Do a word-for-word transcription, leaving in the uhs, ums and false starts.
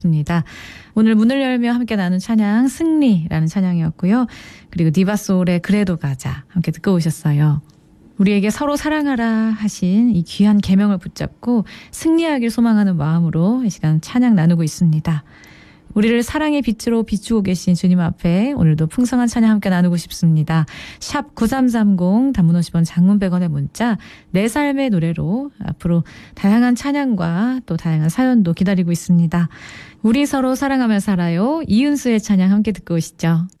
입니다. 오늘 문을 열며 함께 나눈 찬양 승리라는 찬양이었고요. 그리고 디바소울의 그래도 가자 함께 듣고 오셨어요. 우리에게 서로 사랑하라 하신 이 귀한 계명을 붙잡고 승리하길 소망하는 마음으로 이 시간 찬양 나누고 있습니다. 우리를 사랑의 빛으로 비추고 계신 주님 앞에 오늘도 풍성한 찬양 함께 나누고 싶습니다. 샵 구삼삼공 단문 오십 원 장문 백 원의 문자 내 삶의 노래로 앞으로 다양한 찬양과 또 다양한 사연도 기다리고 있습니다. 우리 서로 사랑하며 살아요. 이은수의 찬양 함께 듣고 오시죠.